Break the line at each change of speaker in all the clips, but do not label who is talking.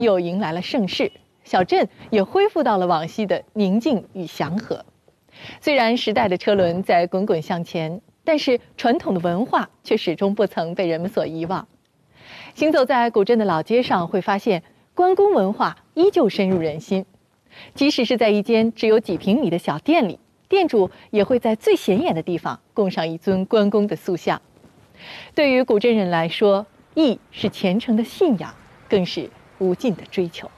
又迎来了盛世，小镇也恢复到了往昔的宁静与祥和。虽然时代的车轮在滚滚向前，但是传统的文化却始终不曾被人们所遗忘。行走在古镇的老街上，会发现关公文化依旧深入人心。即使是在一间只有几平米的小店里，店主也会在最显眼的地方供上一尊关公的塑像。对于古镇人来说，义是虔诚的信仰，更是无尽的追求。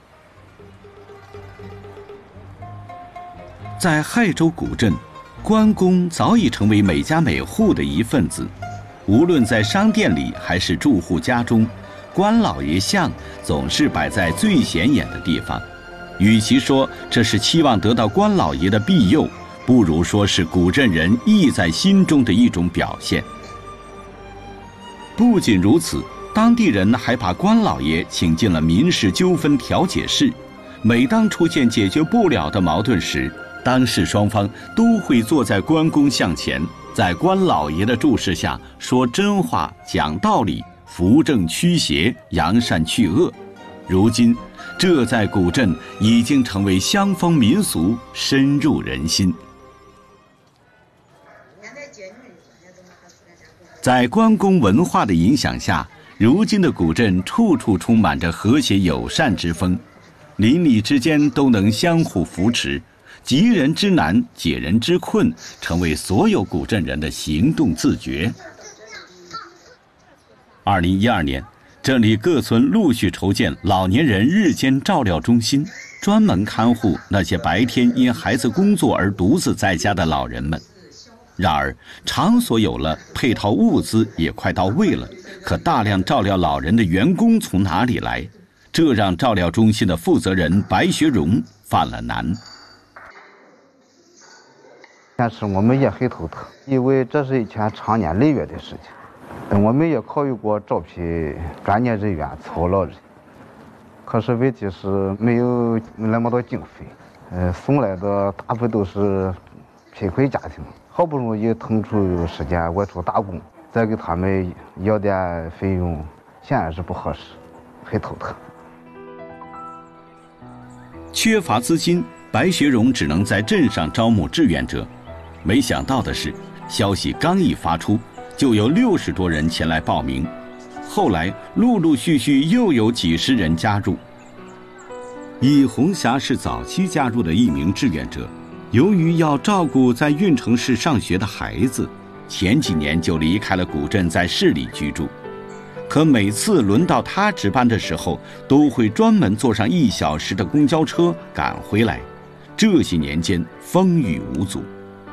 在亥州古镇，关公早已成为每家每户的一份子。无论在商店里还是住户家中，关老爷像总是摆在最显眼的地方。与其说这是期望得到关老爷的庇佑，不如说是古镇人义在心中的一种表现。不仅如此，当地人还把关老爷请进了民事纠纷调解室。每当出现解决不了的矛盾时，当事双方都会坐在关公像前，在关老爷的注视下说真话、讲道理，扶正驱邪，扬善去恶。如今，这在古镇已经成为乡风民俗，深入人心。在关公文化的影响下，如今的古镇处处充满着和谐友善之风，邻里之间都能相互扶持，急人之难，解人之困，成为所有古镇人的行动自觉。2012年，这里各村陆续筹建老年人日间照料中心，专门看护那些白天因孩子工作而独自在家的老人们。然而，场所有了，配套物资也快到位了，可大量照料老人的员工从哪里来？这让照料中心的负责人白学荣犯了难。
但是我们也很头疼，因为这是一件长年累月的事情。我们也考虑过招聘专业人员伺候老人，可是问题是没有那么多经费。送来的大部分都是贫困家庭，好不容易腾出时间外出打工，再给他们要点费用，显然是不合适，很头疼。
缺乏资金，白学荣只能在镇上招募志愿者。没想到的是，消息刚一发出，就有60多人前来报名。后来陆陆续续又有几十人加入。尹红霞是早期加入的一名志愿者，由于要照顾在运城市上学的孩子，前几年就离开了古镇，在市里居住。可每次轮到他值班的时候，都会专门坐上1小时的公交车赶回来。这些年间风雨无阻，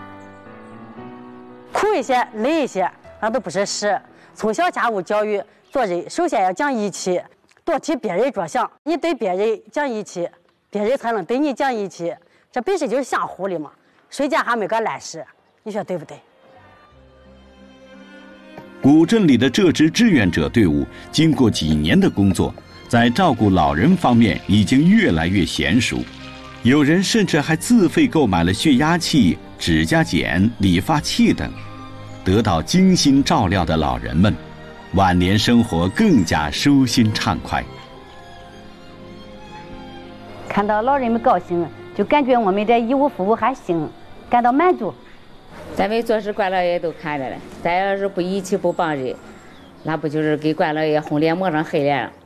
苦一些累一些那都不是事。从小家务教育做人，首先要讲义气，多替别人着想。你对别人讲义气，别人才能对你讲义气，这本身就是相互的嘛。谁家还没个烂事，你说对不对？
古镇里的这支志愿者队伍经过几年的工作，在照顾老人方面已经越来越娴熟。有人甚至还自费购买了血压器、指甲剪、理发器等。得到精心照料的老人们，晚年生活更加舒心畅快。
看到老人们高兴，就感觉我们的义务服务还行，感到满足。
咱们做事关老爷都看着了，咱要是不义气不帮人，那不就是给关老爷红脸抹上黑脸了？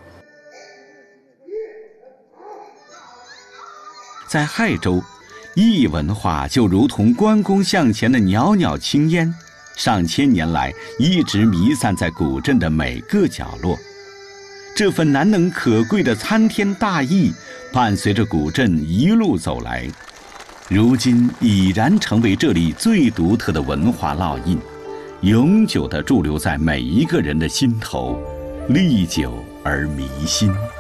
在亥州，义文化就如同关公像前的袅袅青烟，上千年来一直弥散在古镇的每个角落。这份难能可贵的参天大义，伴随着古镇一路走来，如今已然成为这里最独特的文化烙印，永久地驻留在每一个人的心头，历久而弥新。